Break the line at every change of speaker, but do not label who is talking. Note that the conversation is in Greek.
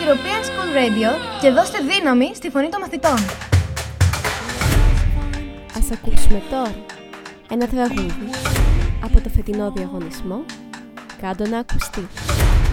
European School Radio και δώστε δύναμη στη φωνή των μαθητών.
Ας ακούσουμε τώρα ένα τραγούδι από το φετινό διαγωνισμό «Κάντο να ακουστεί».